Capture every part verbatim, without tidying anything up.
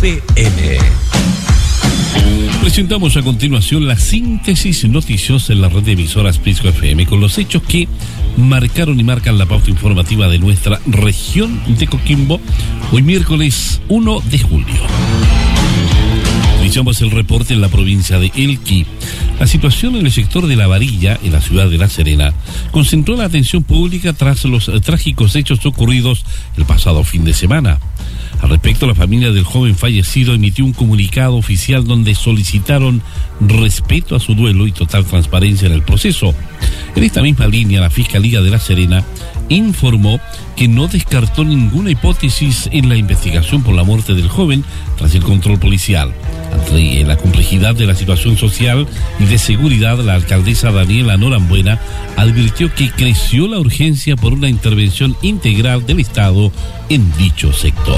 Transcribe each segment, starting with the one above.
F M. Presentamos a continuación la síntesis noticiosa en la red de emisoras Prisco F M con los hechos que marcaron y marcan la pauta informativa de nuestra región de Coquimbo hoy miércoles primero de julio. Iniciamos el reporte en la provincia de Elqui. La situación en el sector de La Varilla, en la ciudad de La Serena, concentró la atención pública tras los trágicos hechos ocurridos el pasado fin de semana. Al respecto, la familia del joven fallecido emitió un comunicado oficial donde solicitaron respeto a su duelo y total transparencia en el proceso. En esta misma línea, la Fiscalía de La Serena informó que no descartó ninguna hipótesis en la investigación por la muerte del joven tras el control policial. Ante la complejidad de la situación social y de seguridad, la alcaldesa Daniela Norambuena advirtió que creció la urgencia por una intervención integral del Estado en dicho sector.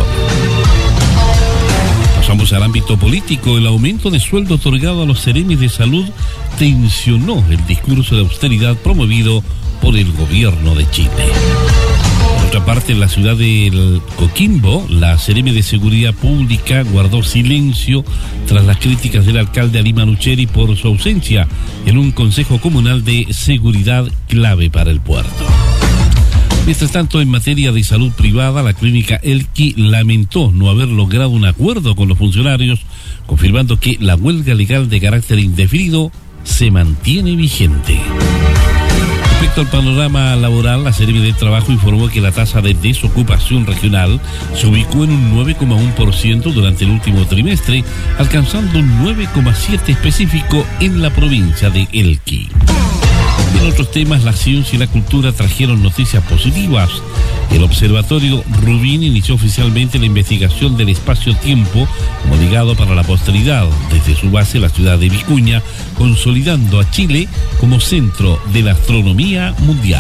Pasamos al ámbito político. El aumento de sueldo otorgado a los seremis de salud tensionó el discurso de austeridad promovido por el gobierno de Chile. Por otra parte, en la ciudad de Coquimbo, la Seremi de Seguridad Pública guardó silencio tras las críticas del alcalde Ali Manucheri por su ausencia en un consejo comunal de seguridad clave para el puerto. Mientras tanto, en materia de salud privada, la clínica Elqui lamentó no haber logrado un acuerdo con los funcionarios, confirmando que la huelga legal de carácter indefinido se mantiene vigente. Respecto al panorama laboral, la Seremi del Trabajo informó que la tasa de desocupación regional se ubicó en un nueve coma uno por ciento durante el último trimestre, alcanzando un nueve coma siete por ciento específico en la provincia de Elqui. En otros temas, la ciencia y la cultura trajeron noticias positivas. El Observatorio Rubín inició oficialmente la investigación del espacio-tiempo como legado para la posteridad, desde su base, la ciudad de Vicuña, consolidando a Chile como centro de la astronomía mundial.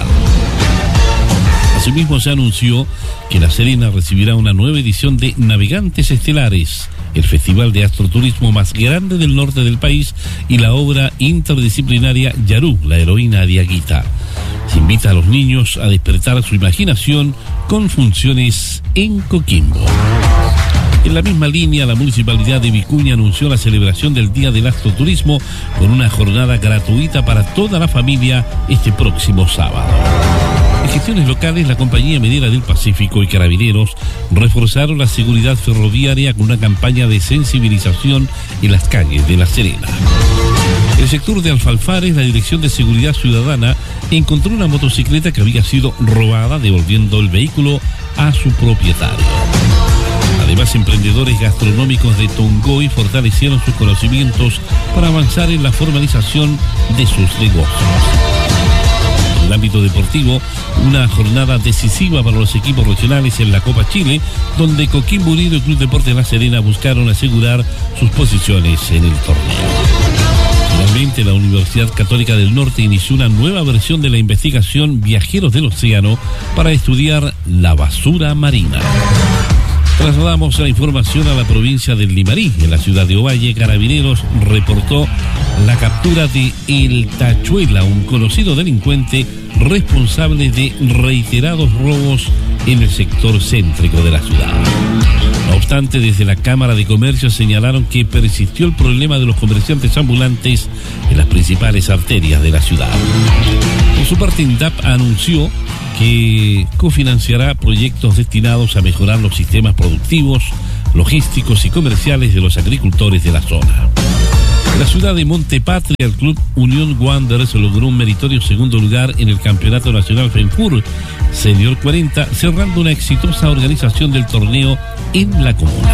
Asimismo, se anunció que La Serena recibirá una nueva edición de Navegantes Estelares, el festival de astroturismo más grande del norte del país, y la obra interdisciplinaria Yarú, la heroína de Aguita. Se invita a los niños a despertar su imaginación con funciones en Coquimbo. En la misma línea, la Municipalidad de Vicuña anunció la celebración del Día del Astroturismo con una jornada gratuita para toda la familia este próximo sábado. En gestiones locales, la Compañía Minera del Pacífico y Carabineros reforzaron la seguridad ferroviaria con una campaña de sensibilización en las calles de La Serena. En el sector de Alfalfares, la Dirección de Seguridad Ciudadana encontró una motocicleta que había sido robada, devolviendo el vehículo a su propietario. Además, emprendedores gastronómicos de Tongoy fortalecieron sus conocimientos para avanzar en la formalización de sus negocios. En el ámbito deportivo, una jornada decisiva para los equipos regionales en la Copa Chile, donde Coquimbo Unido y Club Deportes La Serena buscaron asegurar sus posiciones en el torneo. Finalmente, la Universidad Católica del Norte inició una nueva versión de la investigación Viajeros del Océano para estudiar la basura marina. Trasladamos la información a la provincia del Limarí. En la ciudad de Ovalle, Carabineros reportó la captura de El Tachuela, un conocido delincuente responsable de reiterados robos en el sector céntrico de la ciudad. No obstante, desde la Cámara de Comercio señalaron que persistió el problema de los comerciantes ambulantes en las principales arterias de la ciudad. Por su parte, INDAP anunció que cofinanciará proyectos destinados a mejorar los sistemas productivos, logísticos y comerciales de los agricultores de la zona. En la ciudad de Montepatria, el club Unión Wanderers logró un meritorio segundo lugar en el Campeonato Nacional FENFUR Senior cuarenta, cerrando una exitosa organización del torneo en la comuna.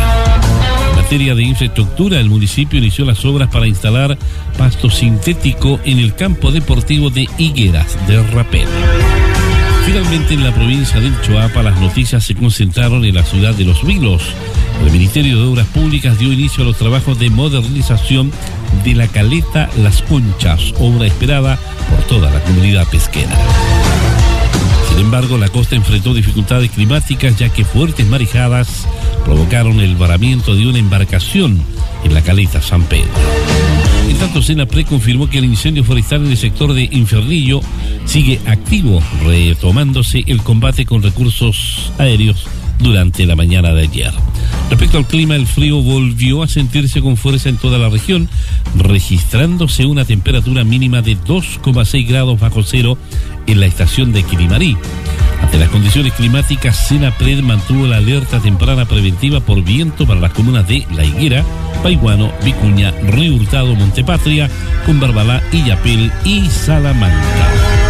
En materia de infraestructura, el municipio inició las obras para instalar pasto sintético en el campo deportivo de Higueras de Rapel. Finalmente, en la provincia del Choapa, las noticias se concentraron en la ciudad de Los Vilos. El Ministerio de Obras Públicas dio inicio a los trabajos de modernización de la caleta Las Conchas, obra esperada por toda la comunidad pesquera. Sin embargo, la costa enfrentó dificultades climáticas, ya que fuertes marejadas provocaron el varamiento de una embarcación en la caleta San Pedro. En tanto, Senapred confirmó que el incendio forestal en el sector de Infernillo sigue activo, retomándose el combate con recursos aéreos durante la mañana de ayer. Respecto al clima, el frío volvió a sentirse con fuerza en toda la región, registrándose una temperatura mínima de dos coma seis grados bajo cero en la estación de Quilimarí. Ante las condiciones climáticas, Senapred mantuvo la alerta temprana preventiva por viento para las comunas de La Higuera, Paihuano, Vicuña, Río Hurtado, Montepatria, Cumbarbalá, Illapel y Salamanca.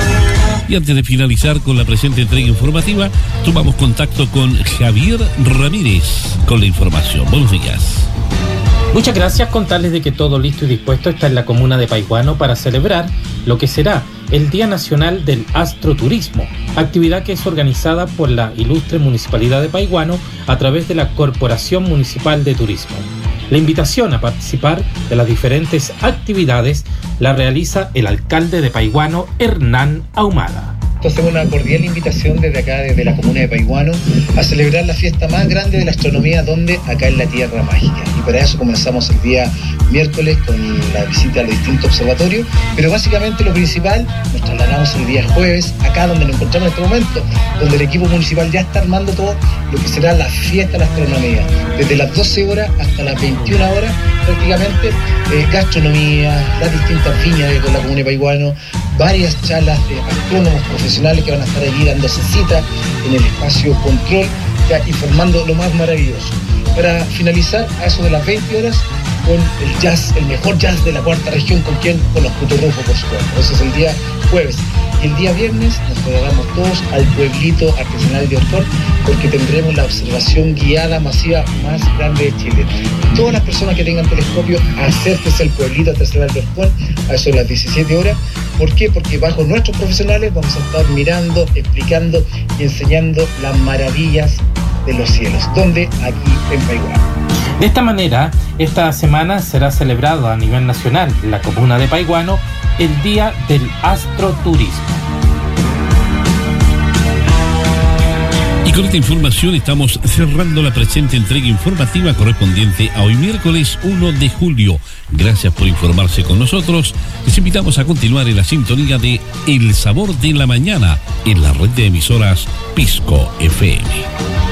Y antes de finalizar con la presente entrega informativa, tomamos contacto con Javier Ramírez con la información. Buenos días. Muchas gracias. Contarles de que todo listo y dispuesto está en la comuna de Paihuano para celebrar lo que será el Día Nacional del Astroturismo, actividad que es organizada por la ilustre Municipalidad de Paihuano a través de la Corporación Municipal de Turismo. La invitación a participar de las diferentes actividades la realiza el alcalde de Paihuano, Hernán Ahumada. Entonces, una cordial invitación desde acá, desde la comuna de Paihuano, a celebrar la fiesta más grande de la astronomía, donde acá en la Tierra Mágica. Y para eso comenzamos el día miércoles con la visita a los distintos observatorios, pero básicamente lo principal, nos trasladamos el día jueves, acá donde nos encontramos en este momento, donde el equipo municipal ya está armando todo lo que será la fiesta de la astronomía. Desde las doce horas hasta las veintiuna horas, prácticamente, eh, gastronomía, las distintas viñas de la comuna de Paihuano, varias charlas de astrónomos profesionales que van a estar allí dándose cita en el espacio control, ya informando lo más maravilloso. Para finalizar, a eso de las veinte horas, con el jazz, el mejor jazz de la cuarta región, ¿con quién? Con los Cuturrufos, por supuesto. Ese es el día jueves. Y el día viernes nos trasladamos todos al pueblito artesanal de Orcón, porque tendremos la observación guiada masiva más grande de Chile. Todas las personas que tengan telescopio, acérquense al pueblito artesanal de Orcón a eso de las diecisiete horas. ¿Por qué? Porque bajo nuestros profesionales vamos a estar mirando, explicando y enseñando las maravillas de los cielos. ¿Dónde? Aquí en Paihuano. De esta manera, esta semana será celebrado a nivel nacional en la comuna de Paihuano el Día del Astroturismo. Y con esta información estamos cerrando la presente entrega informativa correspondiente a hoy miércoles uno de julio. Gracias por informarse con nosotros. Les invitamos a continuar en la sintonía de El Sabor de la Mañana en la red de emisoras Pisco F M.